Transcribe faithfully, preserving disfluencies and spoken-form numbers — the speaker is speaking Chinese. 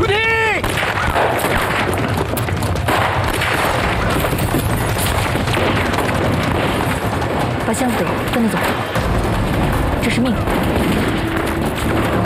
出停！ 把箱子给我，跟着走。这是命。